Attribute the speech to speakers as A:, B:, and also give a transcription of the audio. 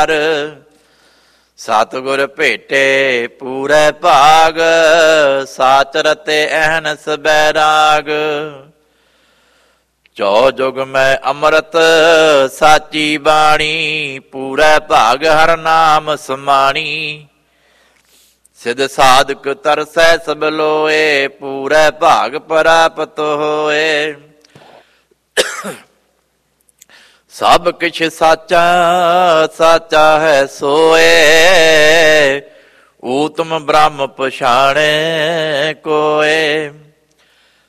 A: ਪਿਆਰ। ਸਤਿਗੁਰ ਭੇਟੇ ਪੂਰੇ ਭਾਗ, ਸਾਚ ਰਤੇ ਅਹਨਸ ਬੈਰਾਗ। ਚੌ ਜੁਗ ਮੈਂ ਅੰਮ੍ਰਿਤ ਸਾਚੀ ਬਾਣੀ, ਪੂਰੇ ਭਾਗ ਹਰ ਨਾਮ ਸਮਾਣੀ। ਸਿਧ ਸਾਧਕ ਤਰਸੈ ਸਭ ਲੋਏ, ਪੂਰੇ ਭਾਗ ਪ੍ਰਾਪਤ ਹੋਏ। ਸਭ ਕਿਛ ਸਾਚਾ ਸਾਚਾ ਹੈ ਸੋਏ, ਊਤਮ ਬ੍ਰਹਮ ਪਛਾਣੇ ਕੋਏ।